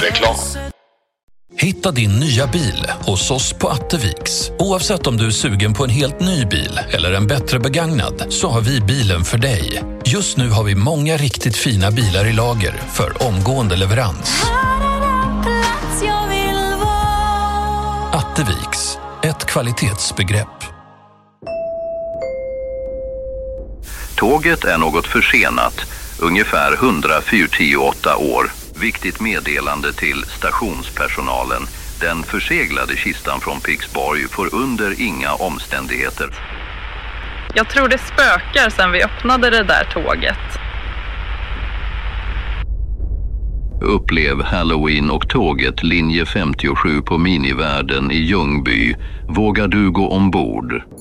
Reklam. Hitta din nya bil hos oss på Atteviks. Oavsett om du är sugen på en helt ny bil eller en bättre begagnad, så har vi bilen för dig. Just nu har vi många riktigt fina bilar i lager för omgående leverans. Atteviks, ett kvalitetsbegrepp. Tåget är något försenat, ungefär 148 år. Viktigt meddelande till stationspersonalen. Den förseglade kistan från Pixborg får under inga omständigheter. Jag tror det spökar sedan vi öppnade det där tåget. Upplev Halloween och tåget linje 57 på Minivärden i Ljungby. Vågar du gå ombord?